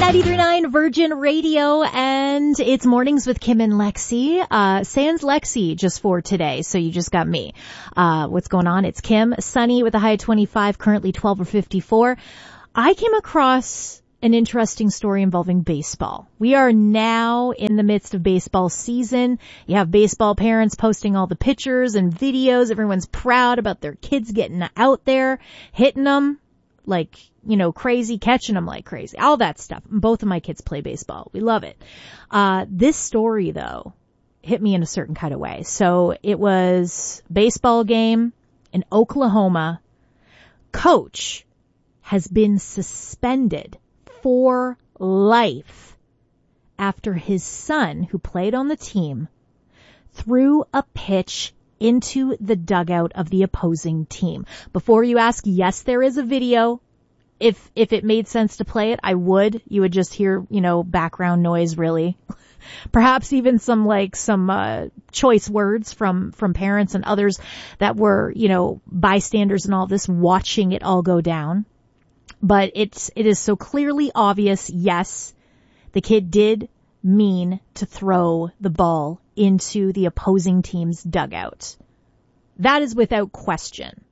93.9 Virgin Radio, and it's Mornings with Kim and Lexi. Sans Lexi just for today, so you just got me. What's going on? It's Kim. Sunny with a high of 25, currently 12 or 54. I came across an interesting story involving baseball. We are now in the midst of baseball season. You have baseball parents posting all the pictures and videos. Everyone's proud about their kids getting out there, hitting them like, you know, crazy, catching them like crazy, all that stuff. Both of my kids play baseball. We love it. This story, though, hit me in a certain kind of way. So it was a baseball game in Oklahoma. Coach has been suspended for life after his son, who played on the team, threw a pitch into the dugout of the opposing team. Before you ask, yes, there is a video. If it made sense to play it, I would. You would just hear, you know, background noise, really. Perhaps even some choice words from parents and others that were, you know, bystanders and all this, watching it all go down. But it is so clearly obvious, yes, the kid did mean to throw the ball into the opposing team's dugout. That is without question.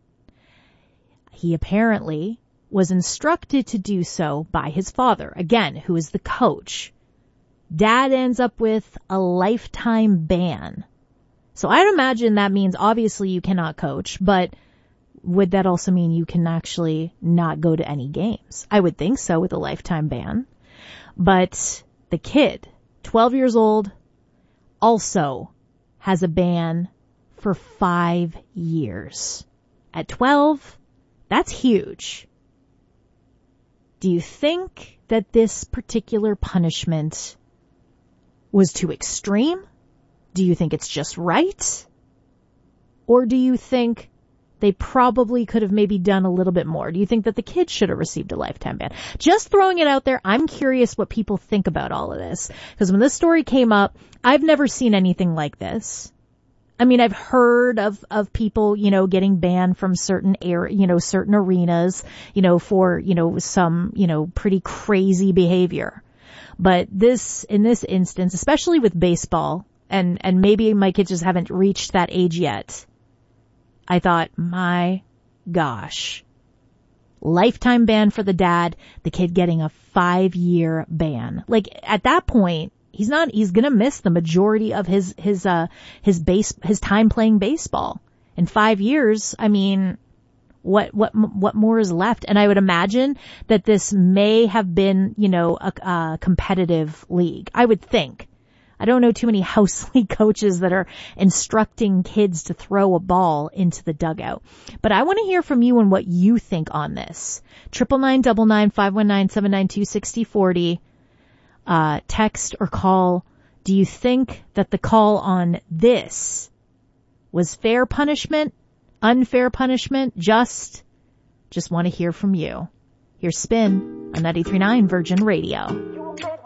He apparently was instructed to do so by his father, again, who is the coach. Dad ends up with a lifetime ban. So I'd imagine that means obviously you cannot coach, but would that also mean you can actually not go to any games? I would think so with a lifetime ban. But the kid, 12 years old, also has a ban for 5 years. At 12, that's huge. Do you think that this particular punishment was too extreme? Do you think it's just right? Or do you think they probably could have maybe done a little bit more? Do you think that the kid should have received a lifetime ban? Just throwing it out there, I'm curious what people think about all of this. Because when this story came up, I've never seen anything like this. I mean, I've heard of people, you know, getting banned from certain certain arenas, you know, for, you know, some, you know, pretty crazy behavior. But in this instance, especially with baseball, and maybe my kids just haven't reached that age yet, I thought, my gosh, lifetime ban for the dad, the kid getting a 5-year ban. Like, at that point, he's gonna miss the majority of his time playing baseball. In 5 years, I mean, what more is left? And I would imagine that this may have been, you know, a competitive league. I would think. I don't know too many house league coaches that are instructing kids to throw a ball into the dugout. But I want to hear from you on what you think on this. 999-519-792-6040. Text or call. Do you think that the call on this was fair punishment, unfair punishment? Just want to hear from you. Here's Spin on 93.9 Virgin Radio.